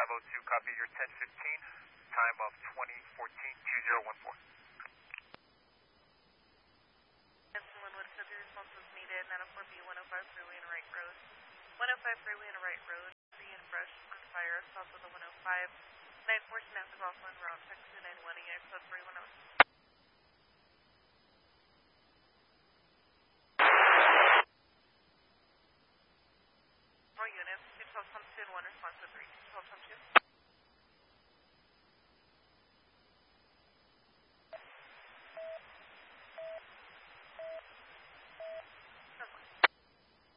502, copy your 1015, time of 2014-2014. Benson Linwood, subject response was needed, 904B, 105 freeway and right road. 105 freeway and right road, tree and brush on fire, south of the 105. 914 at the Rockland Route, Texas 291, EX code 310. Units, 212 Thompson, 1 response to 3, 212 Thompson.